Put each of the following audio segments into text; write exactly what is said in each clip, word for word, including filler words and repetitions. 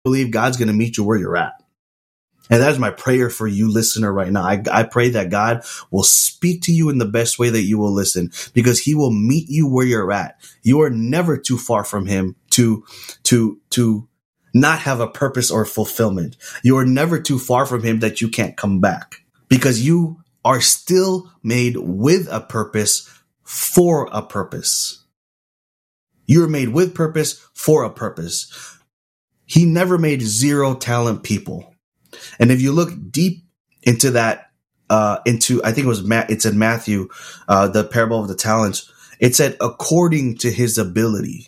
believe God's going to meet you where you're at. And that is my prayer for you, listener, right now. I, I pray that God will speak to you in the best way that you will listen, because he will meet you where you're at. You are never too far from him to, to, to not have a purpose or fulfillment. You are never too far from him that you can't come back, because you are still made with a purpose for a purpose. You're made with purpose for a purpose. He never made zero talent people. And if you look deep into that, uh, into, I think it was, Ma- it's in Matthew, uh, the parable of the talents, it said, according to his ability.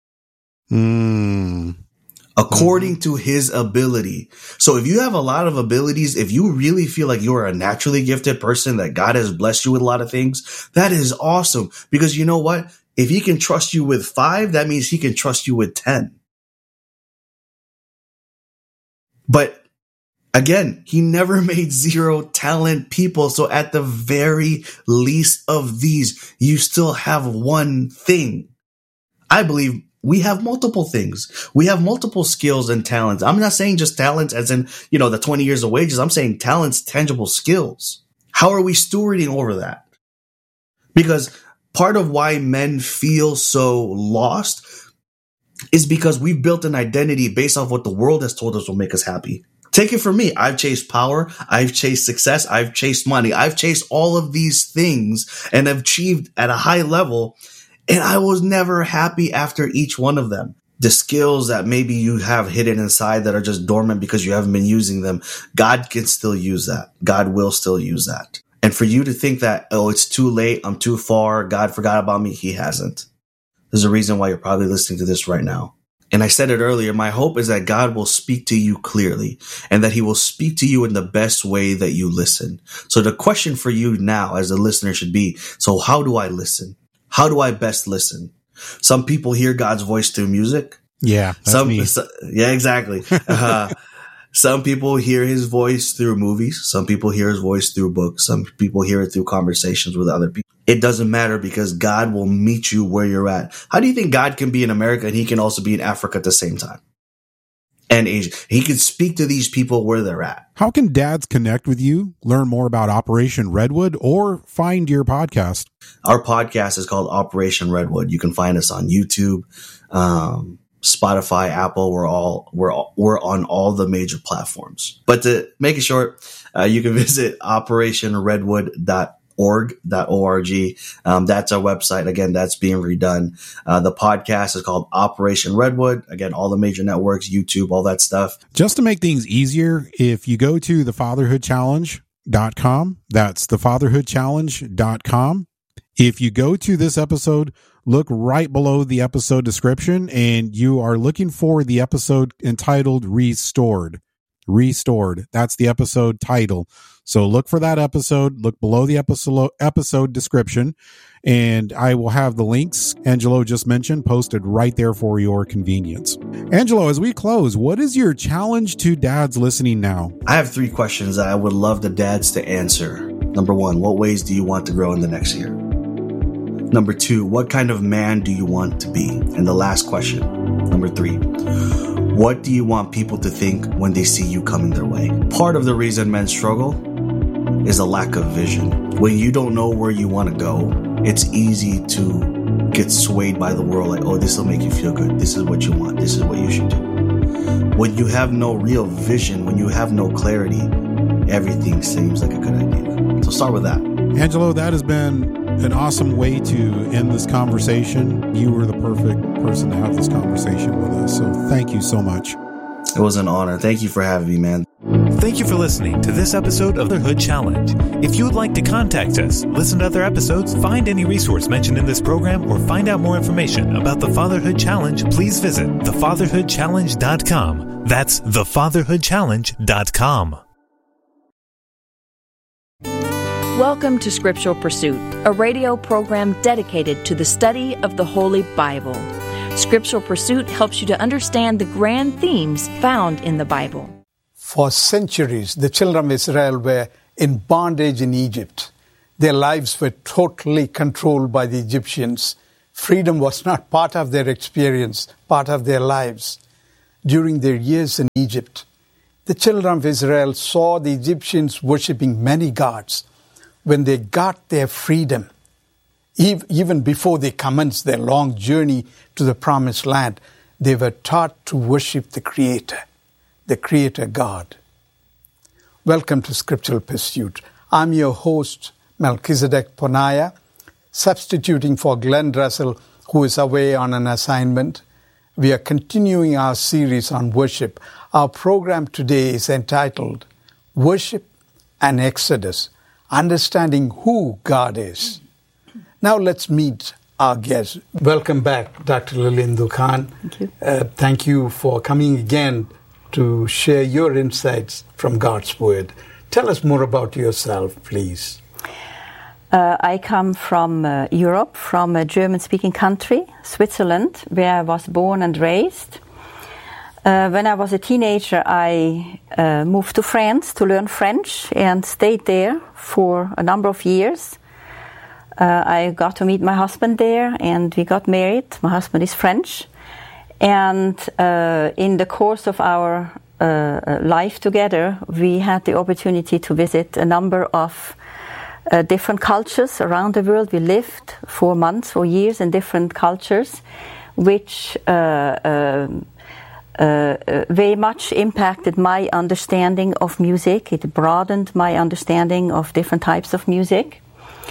Mm. According mm. to his ability. So if you have a lot of abilities, if you really feel like you're a naturally gifted person, that God has blessed you with a lot of things, that is awesome. Because you know what? If he can trust you with five, that means he can trust you with ten. But again, he never made zero talent people. So at the very least of these, you still have one thing. I believe we have multiple things. We have multiple skills and talents. I'm not saying just talents as in, you know, the twenty years of wages. I'm saying talents, tangible skills. How are we stewarding over that? Because part of why men feel so lost is because we've built an identity based off what the world has told us will make us happy. Take it from me. I've chased power. I've chased success. I've chased money. I've chased all of these things and have achieved at a high level. And I was never happy after each one of them. The skills that maybe you have hidden inside that are just dormant because you haven't been using them, God can still use that. God will still use that. And for you to think that, oh, it's too late, I'm too far, God forgot about me, he hasn't. There's a reason why you're probably listening to this right now. And I said it earlier, my hope is that God will speak to you clearly and that he will speak to you in the best way that you listen. So the question for you now as a listener should be, so how do I listen? How do I best listen? Some people hear God's voice through music. Yeah, that's some, me. So, yeah, exactly. Uh, some people hear his voice through movies. Some people hear his voice through books. Some people hear it through conversations with other people. It doesn't matter because God will meet you where you're at. How do you think God can be in America and he can also be in Africa at the same time? And Asia. He can speak to these people where they're at. How can dads connect with you, learn more about Operation Redwood, or find your podcast? Our podcast is called Operation Redwood. You can find us on YouTube, um, Spotify, Apple. We're all we're all, we're on all the major platforms. But to make it short, uh, you can visit operation redwood dot org. Um, that's our website. Again, that's being redone. Uh, the podcast is called Operation Redwood. Again, all the major networks, YouTube, all that stuff. Just to make things easier, if you go to the fatherhood challenge dot com, that's the fatherhood challenge dot com. If you go to this episode, look right below the episode description, and you are looking for the episode entitled Restored. Restored. That's the episode title. So look for that episode, look below the episode episode description, and I will have the links Angelo just mentioned posted right there for your convenience. Angelo, as we close, what is your challenge to dads listening now? I have three questions that I would love the dads to answer. Number one, what ways do you want to grow in the next year? Number two, what kind of man do you want to be? And the last question, number three, what do you want people to think when they see you coming their way? Part of the reason men struggle is a lack of vision. When you don't know where you want to go, it's easy to get swayed by the world. Like, oh, this will make you feel good. This is what you want. This is what you should do. When you have no real vision, when you have no clarity, everything seems like a good idea. So start with that. Angelo, that has been an awesome way to end this conversation. You were the perfect person to have this conversation with us. So thank you so much. It was an honor. Thank you for having me, man. Thank you for listening to this episode of the Fatherhood Challenge. If you would like to contact us, listen to other episodes, find any resource mentioned in this program, or find out more information about the Fatherhood Challenge, please visit the fatherhood challenge dot com. That's the fatherhood challenge dot com. Welcome to Scriptural Pursuit, a radio program dedicated to the study of the Holy Bible. Scriptural Pursuit helps you to understand the grand themes found in the Bible. For centuries, the children of Israel were in bondage in Egypt. Their lives were totally controlled by the Egyptians. Freedom was not part of their experience, part of their lives. during their years in Egypt, the children of Israel saw the Egyptians worshipping many gods. When they got their freedom, even before they commenced their long journey to the Promised Land, they were taught to worship the Creator, the Creator God. Welcome to Scriptural Pursuit. I'm your host, Melchizedek Ponaya, substituting for Glenn Russell, who is away on an assignment. We are continuing our series on worship. Our program today is entitled Worship and Exodus, Understanding Who God Is. Now let's meet our guest. Welcome back, Doctor Liliendu Khan. Thank you. Uh, thank you for coming again to share your insights from God's Word. Tell us more about yourself, please. Uh, I come from uh, Europe, from a German-speaking country, Switzerland, where I was born and raised. Uh, when I was a teenager, I uh, moved to France to learn French and stayed there for a number of years. Uh, I got to meet my husband there, and we got married. My husband is French. And uh, in the course of our uh, life together, we had the opportunity to visit a number of Uh, different cultures around the world. We lived for months or years in different cultures, which uh, uh, uh, very much impacted my understanding of music. It broadened my understanding of different types of music.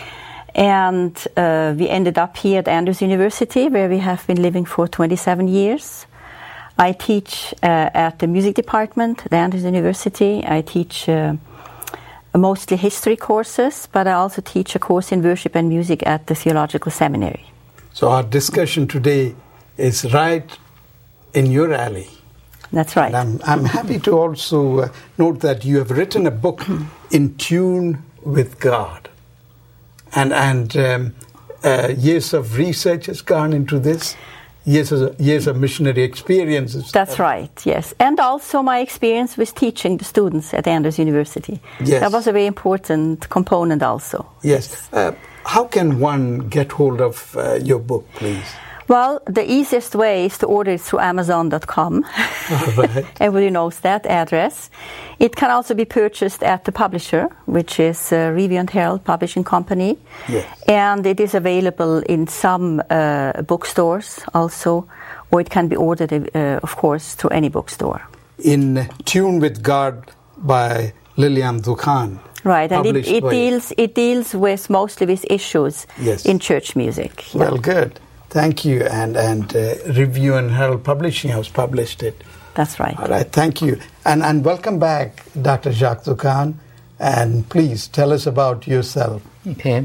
And uh, we ended up here at Andrews University, where we have been living for twenty-seven years. I teach uh, at the music department at Andrews University. I teach uh, mostly history courses, but I also teach a course in worship and music at the Theological Seminary. So our discussion today is right in your alley. That's right. And I'm, I'm happy to also uh, note that you have written a book, In Tune with God. And, and um, uh, years of research has gone into this. Years of, years of missionary experiences. That's right, yes. And also my experience with teaching the students at Andrews University. Yes. That was a very important component also. Yes. Uh, how can one get hold of uh, your book, please? Well, the easiest way is to order it through Amazon dot com. Right. Everybody knows that address. It can also be purchased at the publisher, which is uh, Review and Herald Publishing Company. Yes. And it is available in some uh, bookstores also, or it can be ordered, uh, of course, through any bookstore. In Tune with God by Liliendu Khan. Right, and it, it by... deals it deals with mostly with issues yes. in church music. Well, yeah. Good. Thank you. And, and uh, Review and Herald Publishing House published it. That's right. All right, thank you. And, and welcome back, Doctor Jacques Dukhan. And please tell us about yourself. Okay.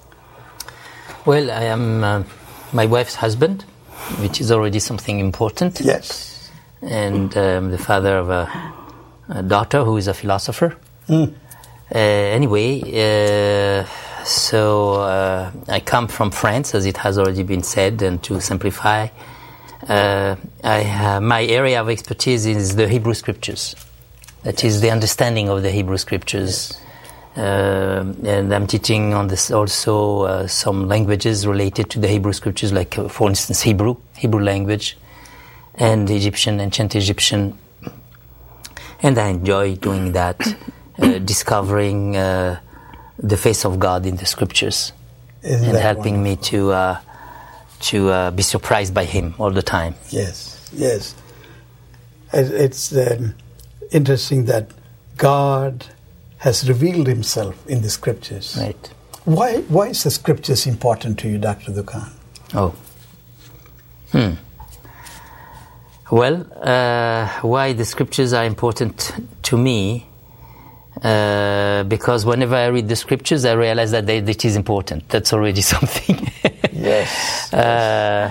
Well, I am uh, my wife's husband, which is already something important. Yes. And um, the father of a, a daughter who is a philosopher. Mm. Uh, anyway, uh, so uh, I come from France, as it has already been said, and to simplify, uh, I have, my area of expertise is the Hebrew Scriptures. That yes. is the understanding of the Hebrew Scriptures. Yes. Uh, and I'm teaching on this also uh, some languages related to the Hebrew Scriptures, like, uh, for instance, Hebrew, Hebrew language, and Egyptian, ancient Egyptian. And I enjoy doing that, uh, discovering uh, the face of God in the Scriptures. Isn't and helping wonderful? me to uh, to uh, be surprised by Him all the time. Yes, yes. It's um, interesting that God has revealed Himself in the Scriptures. Right. Why Why is the Scriptures important to you, Doctor Dukhan? Oh. Hmm. Well, uh, why the Scriptures are important to me? Uh, because whenever I read the Scriptures, I realize that they, it is important. That's already something. Yes. Uh,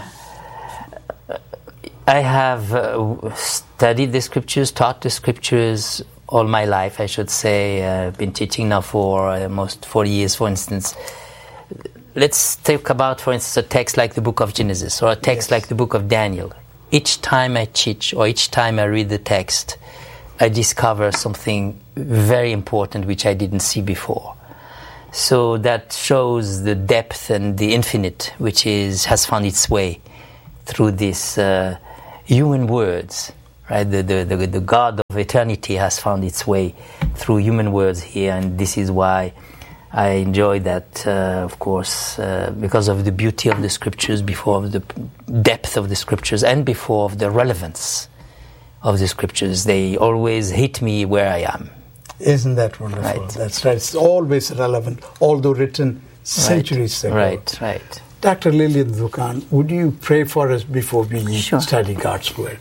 I have uh, studied the Scriptures, taught the Scriptures all my life, I should say. Uh, I've been teaching now for almost forty years, for instance. Let's talk about, for instance, a text like the book of Genesis or a text yes. like the book of Daniel. Each time I teach or each time I read the text, I discover something very important which I didn't see before. So that shows the depth and the infinite which is has found its way through these uh, human words, right? The, the, the, the God of eternity has found its way through human words here, and this is why I enjoy that, uh, of course, uh, because of the beauty of the scriptures, before of the depth of the scriptures, and before of the relevance of the scriptures. They always hit me where I am. Isn't that wonderful? Right. That's right. It's always relevant, although written centuries right. ago. Right, right. Doctor Lilian Dukhan, would you pray for us before we Sure. study God's Word?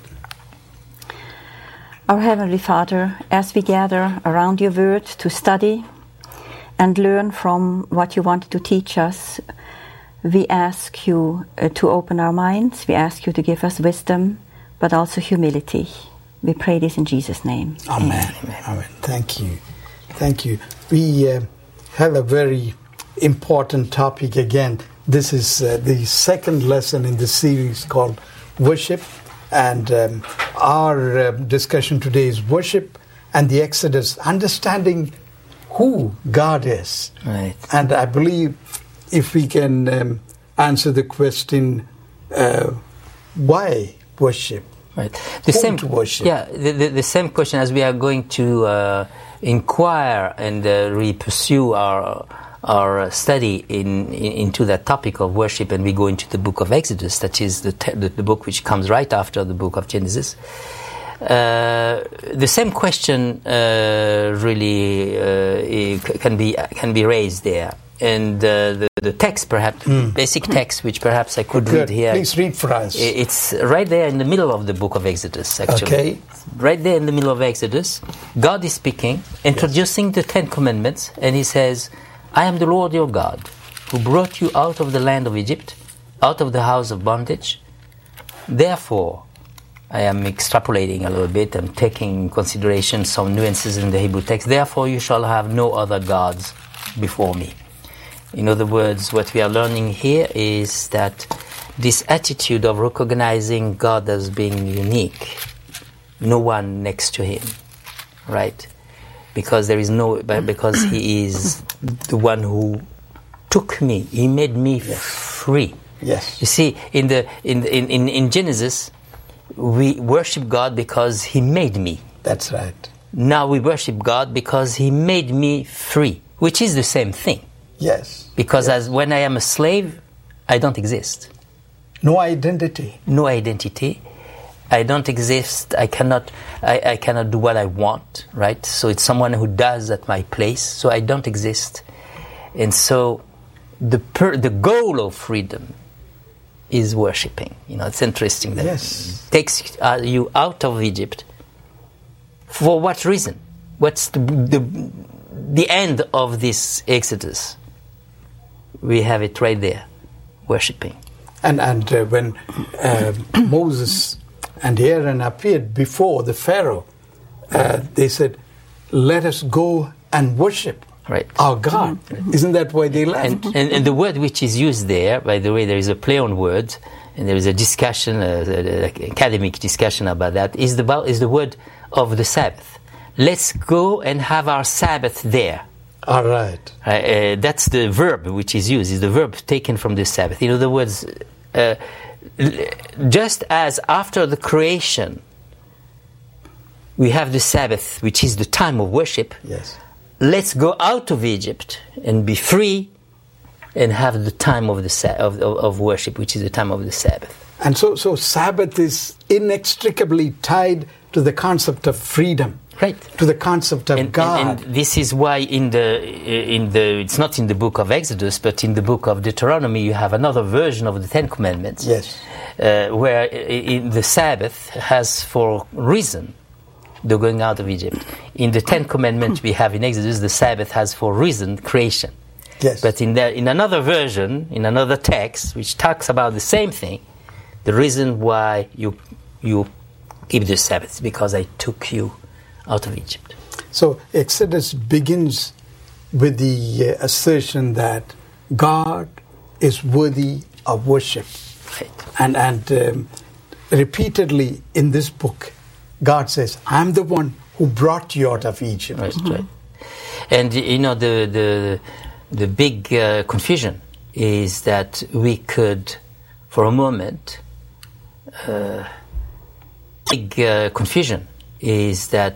Our Heavenly Father, as we gather around your word to study and learn from what you wanted to teach us, we ask you uh, to open our minds. We ask you to give us wisdom, but also humility. We pray this in Jesus' name. Amen. Amen. Amen. Thank you. Thank you. We uh, have a very important topic again. This is uh, the second lesson in the series called Worship. And um, our uh, discussion today is worship and the Exodus, understanding who God is. Right. And I believe if we can um, answer the question, uh, why worship? Right. The Whom same to worship? Yeah, the, the, the same question as we are going to uh, inquire and uh, really pursue our our study in, in into that topic of worship, and we go into the book of Exodus, that is the te- the, the book which comes right after the book of Genesis. Uh, the same question uh, really uh, can be can be raised there, and uh, the the text, perhaps mm. basic text, which perhaps I could Good. read here. Please read for us. It's right there in the middle of the book of Exodus, actually. Okay. Right there in the middle of Exodus, God is speaking, introducing yes. the Ten Commandments, and He says, "I am the Lord your God, who brought you out of the land of Egypt, out of the house of bondage. Therefore," I am extrapolating a little bit, I'm taking in consideration some nuances in the Hebrew text, "therefore you shall have no other gods before me." In other words, what we are learning here is that this attitude of recognizing God as being unique, no one next to Him, right? Because there is no, because He is the one who took me, He made me yes. free. Yes. You see, in the in in in, in Genesis, we worship God because He made me. That's right. Now we worship God because He made me free, which is the same thing. Yes. Because yes. as when I am a slave, I don't exist. No identity. No identity. I don't exist. I cannot. I, I cannot do what I want. Right. So it's someone who does at my place. So I don't exist. And so the per, the goal of freedom is worshiping. You know, it's interesting that yes. it takes uh, you out of Egypt. For what reason? What's the the, the end of this Exodus? We have it right there, worshiping. And and uh, when uh, Moses and Aaron appeared before the Pharaoh, uh, they said, "Let us go and worship right. our God." Mm-hmm. Isn't that why they left? And, and, and the word which is used there, by the way, there is a play on words, and there is a discussion, an academic discussion about that, is the, is the word of the Sabbath. Let's go and have our Sabbath there. All right. Uh, uh, that's the verb which is used, is the verb taken from the Sabbath. In other words, uh, just as after the creation, we have the Sabbath, which is the time of worship. Yes. Let's go out of Egypt and be free and have the time of the sa- of, of, of worship, which is the time of the Sabbath. And so, so Sabbath is inextricably tied to the concept of freedom. Right. To the concept of and, God. And, and this is why in the in the it's not in the book of Exodus, but in the book of Deuteronomy, you have another version of the Ten Commandments. Yes. Uh, where in the Sabbath has for reason the going out of Egypt. In the Ten Commandments we have in Exodus, the Sabbath has for reason creation. Yes. But in the, in another version, in another text, which talks about the same thing, the reason why you you keep the Sabbath is because I took you out of Egypt. So Exodus begins with the uh, assertion that God is worthy of worship. Right. And, and um, repeatedly in this book, God says, "I'm the one who brought you out of Egypt." Right, mm-hmm. right. And you know, the the the big uh, confusion is that we could, for a moment, uh, big uh, confusion is that